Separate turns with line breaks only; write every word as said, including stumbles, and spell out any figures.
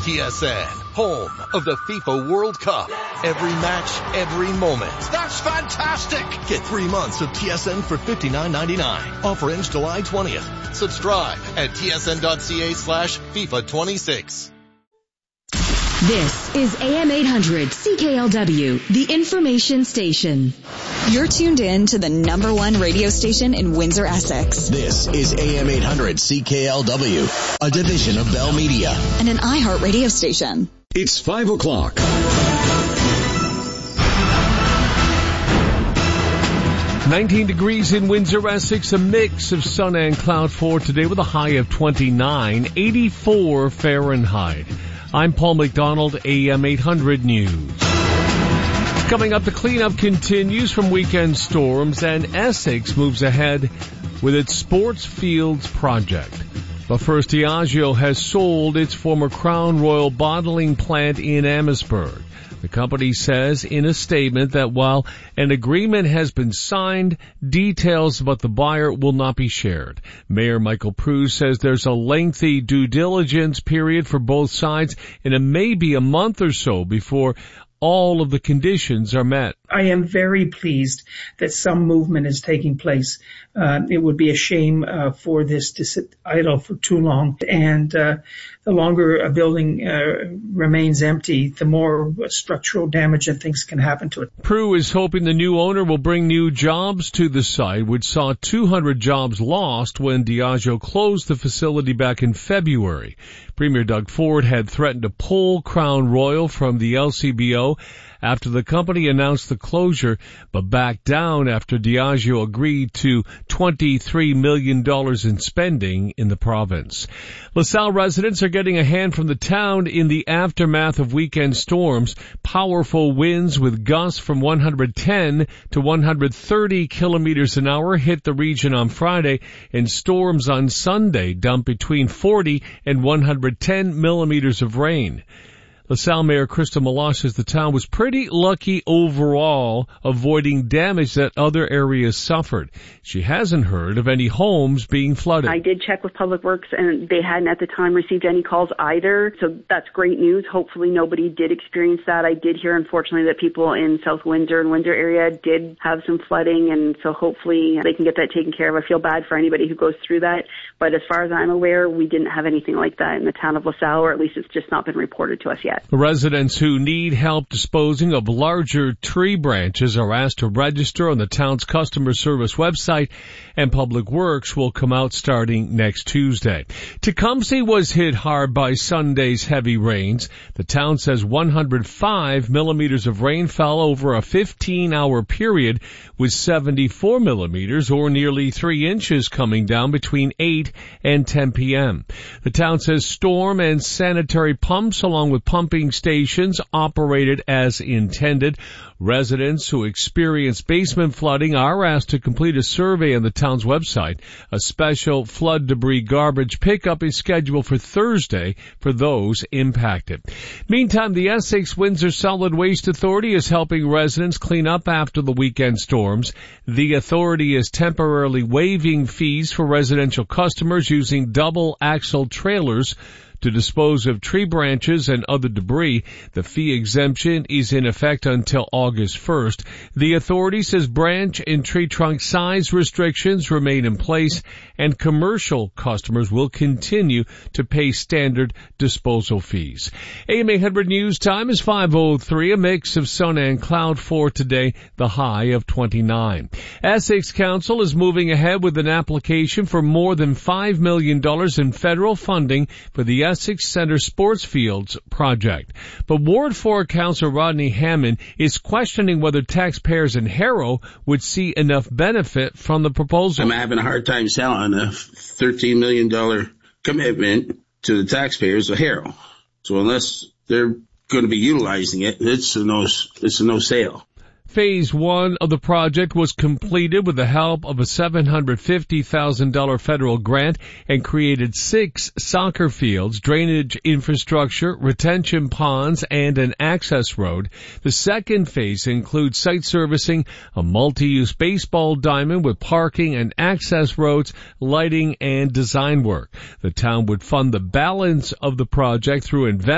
T S N, home of the FIFA World Cup. Every match, every moment.
That's fantastic!
Get three months of T S N for fifty-nine ninety-nine. Offer ends July twentieth. Subscribe at tsn.ca slash FIFA 26.
This is A M eight hundred C K L W, the information station.
You're tuned in to the number one radio station in Windsor, Essex.
This is A M eight hundred C K L W, a division of Bell Media.
And an iHeart radio station.
It's five o'clock. nineteen degrees in Windsor, Essex, a mix of sun and cloud for today with a high of twenty-nine, eighty-four Fahrenheit. I'm Paul McDonald, A M eight hundred News. Coming up, the cleanup continues from weekend storms, and Essex moves ahead with its sports fields project. But first, Diageo has sold its former Crown Royal bottling plant in Amherstburg. The company says in a statement that while an agreement has been signed, details about the buyer will not be shared. Mayor Michael Prue says there's a lengthy due diligence period for both sides, and it may be a month or so before all of the conditions are met.
I am very pleased that some movement is taking place. Uh, it would be a shame uh, for this to sit idle for too long. And uh, the longer a building uh, remains empty, the more structural damage and things can happen to it.
Prue is hoping the new owner will bring new jobs to the site, which saw two hundred jobs lost when Diageo closed the facility back in February. Premier Doug Ford had threatened to pull Crown Royal from the L C B O after the company announced the closure, but backed down after Diageo agreed to twenty-three million dollars in spending in the province. LaSalle residents are getting a hand from the town in the aftermath of weekend storms. Powerful winds with gusts from one hundred ten to one hundred thirty kilometers an hour hit the region on Friday, and storms on Sunday dumped between forty and one hundred ten millimeters of rain. LaSalle Mayor Krista Malosh says the town was pretty lucky overall, avoiding damage that other areas suffered. She hasn't heard of any homes being flooded.
I did check with Public Works, and they hadn't at the time received any calls either, so that's great news. Hopefully nobody did experience that. I did hear, unfortunately, that people in South Windsor and Windsor area did have some flooding, and so hopefully they can get that taken care of. I feel bad for anybody who goes through that, but as far as I'm aware, we didn't have anything like that in the town of LaSalle, or at least it's just not been reported to us yet.
The residents who need help disposing of larger tree branches are asked to register on the town's customer service website, and Public Works will come out starting next Tuesday. Tecumseh was hit hard by Sunday's heavy rains. The town says one hundred five millimeters of rain fell over a fifteen-hour period, with seventy-four millimeters, or nearly three inches, coming down between eight and ten p.m. The town says storm and sanitary pumps, along with pumping stations, operated as intended. Residents who experience basement flooding are asked to complete a survey on the town's website. A special flood debris garbage pickup is scheduled for Thursday for those impacted. Meantime, the Essex Windsor Solid Waste Authority is helping residents clean up after the weekend storms. The authority is temporarily waiving fees for residential customers using double axle trailers to dispose of tree branches and other debris. The fee exemption is in effect until August first. The authority says branch and tree trunk size restrictions remain in place, and commercial customers will continue to pay standard disposal fees. A M eight hundred News time is five oh three, a mix of sun and cloud for today, the high of twenty-nine. Essex Council is moving ahead with an application for more than five million dollars in federal funding for the Essex Center Sports Fields project. But Ward four Councillor Rodney Hammond is questioning whether taxpayers in Harrow would see enough benefit from the proposal.
I'm having a hard time selling a thirteen million dollars commitment to the taxpayers of Harrow. So unless they're going to be utilizing it, it's a no, it's a no sale.
Phase one of the project was completed with the help of a seven hundred fifty thousand dollars federal grant and created six soccer fields, drainage infrastructure, retention ponds, and an access road. The second phase includes site servicing, a multi-use baseball diamond with parking and access roads, lighting, and design work. The town would fund the balance of the project through investment